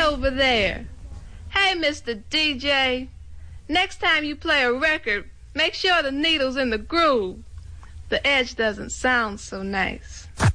over there. Hey, Mr. DJ. Next time you play a record, make sure the needle's in the groove. The edge doesn't sound so nice.